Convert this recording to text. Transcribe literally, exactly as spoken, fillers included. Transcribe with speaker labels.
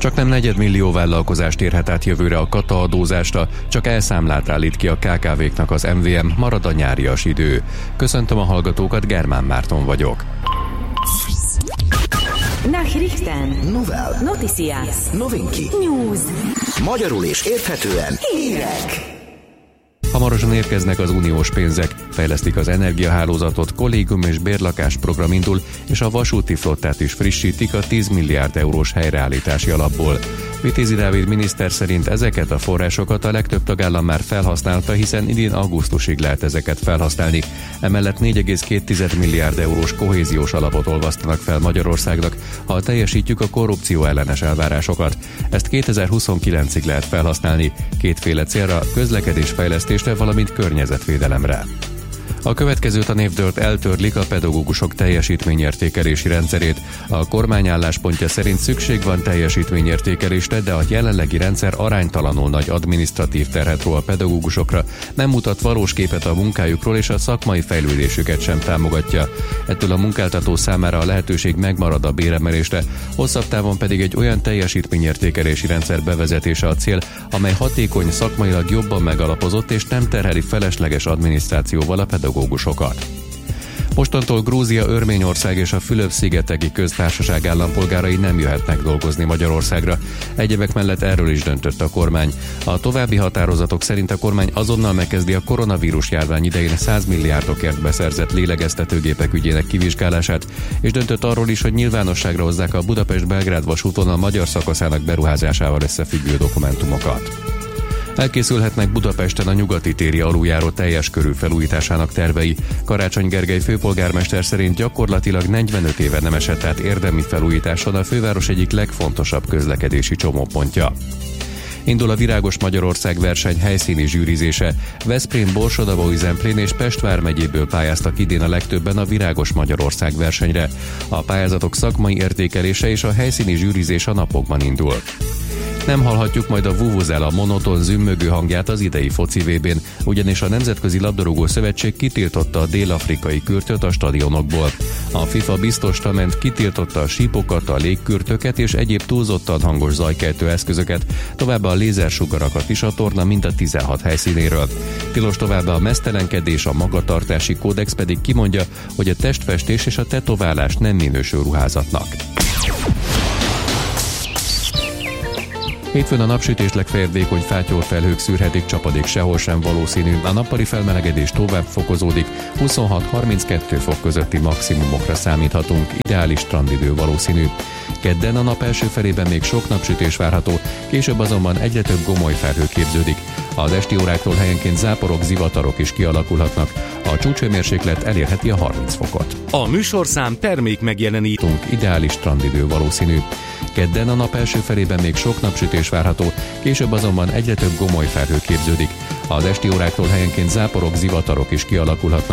Speaker 1: Csak nem negyedmillió vállalkozást érhet át jövőre a kata adózásra, csak elszámlát állít ki a ká ká véknak az em vé em, marad a nyárias idő. Köszöntöm a hallgatókat, Germán Márton vagyok.
Speaker 2: Nachrichten,
Speaker 3: Novel,
Speaker 2: Noticias,
Speaker 3: Novinki,
Speaker 2: News,
Speaker 3: magyarul és érthetően
Speaker 2: hírek.
Speaker 1: Hamarosan érkeznek az uniós pénzek, fejlesztik az energiahálózatot, kollégium és bérlakás program indul, és a vasúti flottát is frissítik a tíz milliárd eurós helyreállítási alapból. Vitézi Dávid miniszter szerint ezeket a forrásokat a legtöbb tagállam már felhasználta, hiszen idén augusztusig lehet ezeket felhasználni. Emellett négy egész két milliárd eurós kohéziós alapot olvasztanak fel Magyarországnak, ha teljesítjük a korrupció ellenes elvárásokat. Ezt kétezer-huszonkilencig lehet felhasználni, kétféle célra, közlekedésfejlesztésre, valamint környezetvédelemre. A következő tanévdőt eltörlik a pedagógusok teljesítményértékelési rendszerét. A kormány álláspontja szerint szükség van teljesítményértékelésre, de a jelenlegi rendszer aránytalanul nagy adminisztratív terhet ró a pedagógusokra, nem mutat valós képet a munkájukról és a szakmai fejlődésüket sem támogatja. Ettől a munkáltató számára a lehetőség megmarad a béremelésre, hosszabb távon pedig egy olyan teljesítményértékelési rendszer bevezetése a cél, amely hatékony, szakmailag jobban megalapozott és nem terheli felesleges adminisztrációval a pedagógusokat. Mostantól Grúzia, Örményország és a Fülöp-szigeteki köztársaság állampolgárai nem jöhetnek dolgozni Magyarországra. Egyebek mellett erről is döntött a kormány. A további határozatok szerint a kormány azonnal megkezdi a koronavírus járvány idején száz milliárdokért beszerzett lélegeztetőgépek ügyének kivizsgálását, és döntött arról is, hogy nyilvánosságra hozzák a Budapest-Belgrád vasútvonal magyar szakaszának beruházásával összefüggő dokumentumokat. Elkészülhetnek Budapesten a Nyugati téri aluljáró teljes körű felújításának tervei. Karácsony Gergely főpolgármester szerint gyakorlatilag negyvenöt éve nem esett át érdemi felújításon a főváros egyik legfontosabb közlekedési csomópontja. Indul a Virágos Magyarország verseny helyszíni zsűrizése. Veszprém, Borsod-Abaúj-Zemplén és Pest vármegyéből pályáztak idén a legtöbben a Virágos Magyarország versenyre. A pályázatok szakmai értékelése és a helyszíni zsűrizés a napokban indul. Nem hallhatjuk majd a vuvuzela monoton zümmögő hangját az idei foci vé bén, ugyanis a Nemzetközi Labdarúgó Szövetség kitiltotta a dél-afrikai kürtöt a stadionokból. A FIFA biztosra ment, kitiltotta a sípokat, a légkürtöket és egyéb túlzottan hangos zajkeltő eszközöket, továbbá a lézersugarakat is a torna mind a tizenhat helyszínéről. Tilos továbbá a meztelenkedés, a magatartási kódex pedig kimondja, hogy a testfestés és a tetoválás nem minősül ruházatnak. Hétfőn a napsütés legfeljebb vékony fátyolfelhők szűrhetik, csapadék sehol sem valószínű, a nappali felmelegedés tovább fokozódik, huszonhat-harminckettő fok közötti maximumokra számíthatunk, ideális strandidő valószínű. Kedden a nap első felében még sok napsütés várható, később azonban egyre több gomoly felhő képződik. Az esti óráktól helyenként záporok, zivatarok is kialakulhatnak, a csúcshőmérséklet elérheti a harminc fokot.
Speaker 4: A műsorszám termék megjelenítünk.
Speaker 1: Ideális strandidő valószínű. Kedden a nap első felében még sok napsütés várható, később azonban egyre több gomoly felhő képződik. Az esti óráktól helyenként záporok, zivatarok is kialakulhatnak.